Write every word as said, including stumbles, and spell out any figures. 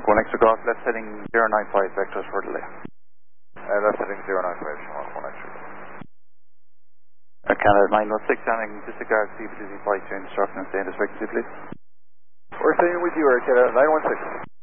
one extra golf, left heading zero nine five, vectors for delay. Uh, left heading zero nine five, Sean, one extra. Uh, Canada nine one six, landing disregard C B T Z flight to instruction and stay in this frequency, please. We're staying with you, Air Canada nine one six.